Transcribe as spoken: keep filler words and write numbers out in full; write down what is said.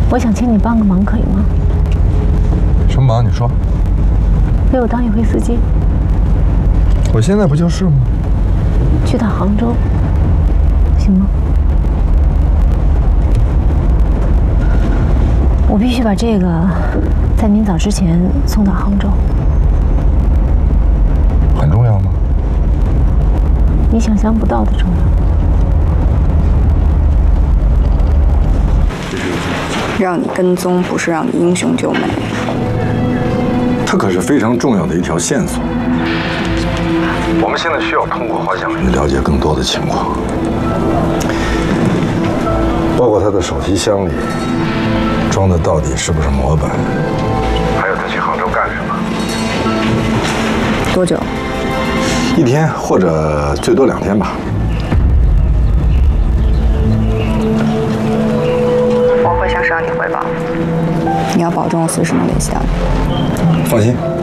我想请你帮个忙，可以吗？ 什么忙？你说。 给我当一回司机。 我现在不就是吗？ 去趟杭州，行吗？我必须把这个在明早之前送到杭州。 很重要吗？ 你想象不到的重要。 让你跟踪，不是让你英雄救美。 它可是非常重要的一条线索。我们现在需要通过画像来了解更多的情况，包括他的手提箱里装的到底是不是模板，还有他去杭州干什么。 多久？ 一天或者最多两天吧。 我会向上你汇报，你要保证我随时能联系到你。 放心。